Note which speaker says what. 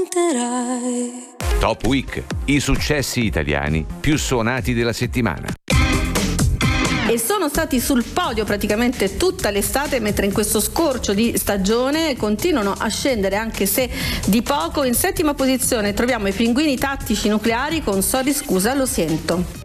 Speaker 1: Top Week, i successi italiani più suonati della settimana.
Speaker 2: E sono stati sul podio praticamente tutta l'estate, mentre in questo scorcio di stagione continuano a scendere, anche se di poco. In settima posizione troviamo i Pinguini Tattici Nucleari con Sorry Scusa Lo Siento.